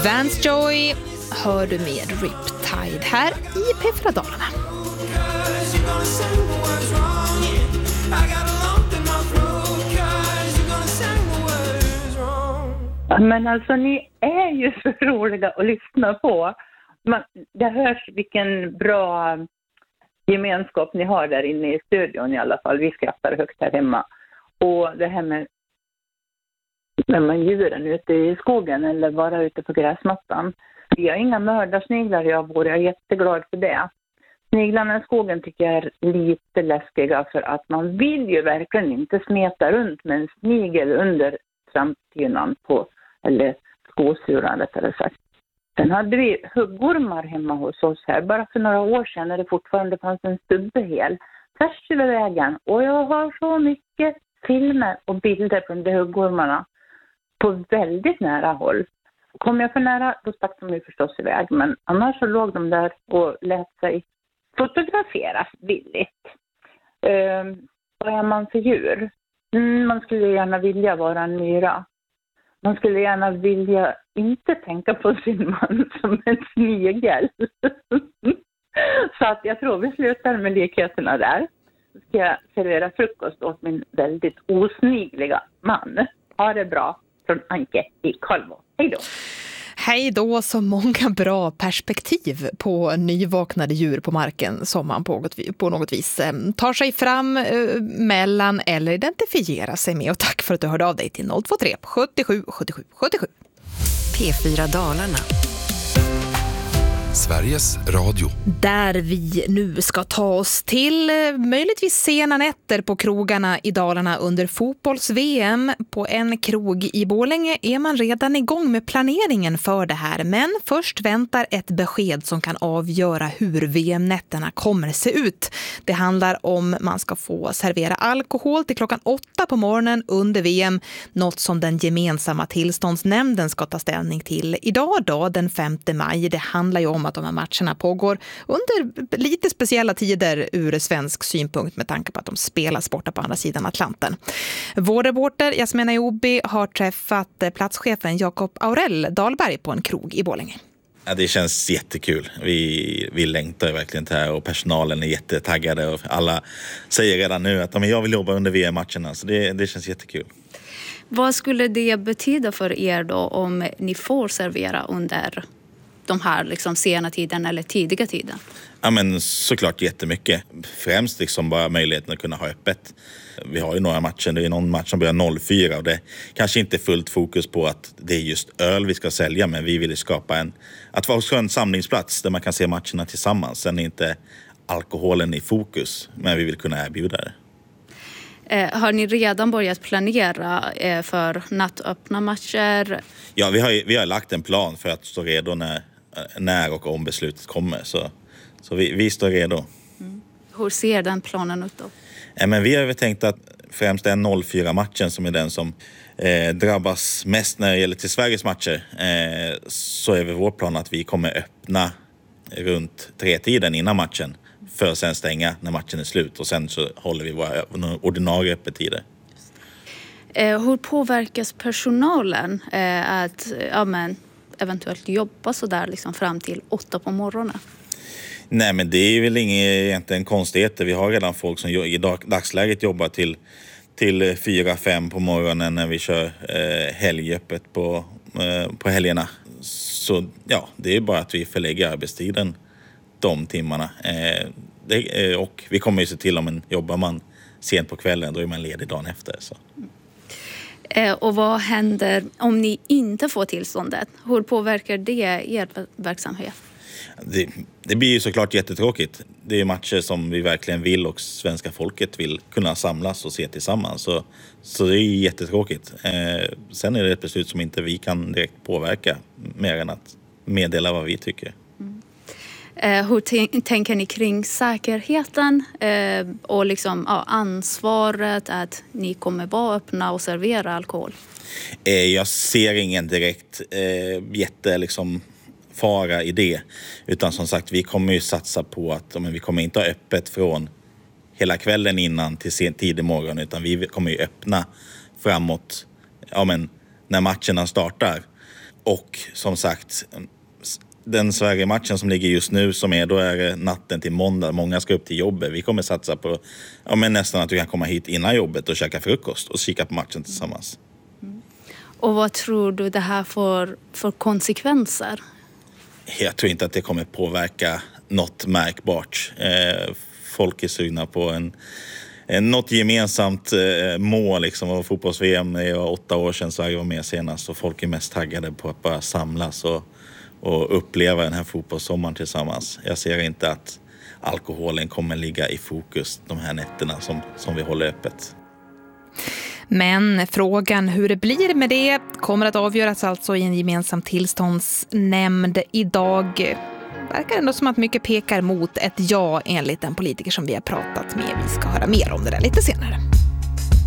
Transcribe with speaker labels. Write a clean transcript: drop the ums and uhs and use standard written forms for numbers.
Speaker 1: Vance Joy hör du med Riptide här i P4 Dalarna.
Speaker 2: Men alltså ni är ju så roliga att lyssna på. Det hörs vilken bra gemenskap ni har där inne i studion i alla fall. Vi skrattar högt här hemma. Och det här med när man djuren ute i skogen eller bara ute på gräsmattan. Vi har inga mördarsniglar jag bor. Jag är jätteglad för det. Sniglarna i skogen tycker jag är lite läskiga för att man vill ju verkligen inte smeta runt med en snigel under trampdynan på, eller skosuran rättare sagt. Sen hade vi huggormar hemma hos oss här bara för några år sedan när det fortfarande fanns en stubbe hel tvärs över vägen. Och jag har så mycket filmer och bilder på de huggormarna på väldigt nära håll. Kom jag för nära, då stack de ju förstås iväg. Men annars så låg de där och lät sig fotograferas billigt. Vad är man för djur? Man skulle gärna vilja vara en myra. Man skulle gärna vilja inte tänka på sin man som en snigel. Så att jag tror vi slutar med likheterna där. Så ska jag servera frukost åt min väldigt osnigliga man. Ha det bra från Anke i Karlbo. Hej då!
Speaker 1: Hej då, så många bra perspektiv på nyvaknade djur på marken som man på något vis tar sig fram mellan eller identifierar sig med. Och tack för att du hörde av dig till 023 77 77 77.
Speaker 3: P4 Dalarna.
Speaker 4: Sveriges Radio.
Speaker 1: Där vi nu ska ta oss till möjligtvis sena nätter på krogarna i Dalarna under fotbolls-VM. På en krog i Borlänge är man redan igång med planeringen för det här. Men först väntar ett besked som kan avgöra hur VM-nätterna kommer se ut. Det handlar om man ska få servera alkohol till klockan 8 på morgonen under VM. Något som den gemensamma tillståndsnämnden ska ta ställning till idag då, den 5 maj. Det handlar ju om att de här matcherna pågår under lite speciella tider ur svensk synpunkt med tanke på att de spelas borta på andra sidan Atlanten. Vår reporter Jasmina Jobi har träffat platschefen Jakob Aurell Dahlberg på en krog i Borlänge.
Speaker 5: Ja, det känns jättekul. Vi längtar verkligen till det här och personalen är jättetaggade och alla säger redan nu att jag vill jobba under VM-matcherna, så det känns jättekul.
Speaker 6: Vad skulle det betyda för er då om ni får servera under de här liksom sena tiden eller tidiga tiden?
Speaker 5: Ja, men såklart jättemycket. Främst liksom bara möjligheten att kunna ha öppet. Vi har ju några matcher, det är någon match som börjar 04 och det kanske inte är fullt fokus på att det är just öl vi ska sälja, men vi vill skapa att vara en samlingsplats där man kan se matcherna tillsammans. Sen är inte alkoholen i fokus, men vi vill kunna erbjuda det.
Speaker 6: Har ni redan börjat planera för nattöppna matcher?
Speaker 5: Ja, vi har lagt en plan för att stå redo när och om beslutet kommer. Så vi står redo.
Speaker 6: Mm. Hur ser den planen ut då?
Speaker 5: Men vi har väl tänkt att främst den 04-matchen som är den som drabbas mest när det gäller till Sveriges matcher. Så är väl vår plan att vi kommer öppna runt 3-tiden innan matchen. För att sen stänga när matchen är slut. Och sen så håller vi våra ordinarie öppettider.
Speaker 6: Hur påverkas personalen att eventuellt jobba så där liksom fram till 8 på morgonen?
Speaker 5: Nej, men det är väl egentligen konstigheter. Vi har redan folk som i dagsläget jobbar till 4-5 på morgonen när vi kör helgöppet på helgerna. Så ja, det är bara att vi förlägger arbetstiden de timmarna. Och vi kommer ju se till om jobbar man sent på kvällen, då är man ledig dagen efter. Så.
Speaker 6: Och vad händer om ni inte får tillståndet? Hur påverkar det er verksamhet?
Speaker 5: Det blir ju såklart jättetråkigt. Det är matcher som vi verkligen vill och svenska folket vill kunna samlas och se tillsammans. Så det är jättetråkigt. Sen är det ett beslut som inte vi kan direkt påverka mer än att meddela vad vi tycker.
Speaker 6: Hur tänker ni kring säkerheten och liksom, ansvaret att ni kommer vara öppna och servera alkohol?
Speaker 5: Jag ser ingen direkt fara i det. Utan som sagt, vi kommer ju satsa på att vi kommer inte ha öppet från hela kvällen innan till sent tidig morgon, utan vi kommer ju öppna framåt när matcherna startar. Och som sagt, den Sverige-matchen som ligger just nu då är det natten till måndag. Många ska upp till jobbet. Vi kommer satsa på nästan att du kan komma hit innan jobbet och käka frukost och kika på matchen tillsammans.
Speaker 6: Och vad tror du det här får för konsekvenser?
Speaker 5: Jag tror inte att det kommer påverka något märkbart. Folk är sugna på något gemensamt mål liksom. Och fotbolls-VM är 8 år sedan Sverige var med senast, och folk är mest taggade på att bara samlas och uppleva den här fotbollssommaren tillsammans. Jag ser inte att alkoholen kommer ligga i fokus de här nätterna som vi håller öppet.
Speaker 1: Men frågan hur det blir med det kommer att avgöras alltså i en gemensam tillståndsnämnd idag. Verkar ändå som att mycket pekar mot ett ja enligt den politiker som vi har pratat med. Vi ska höra mer om det där lite senare.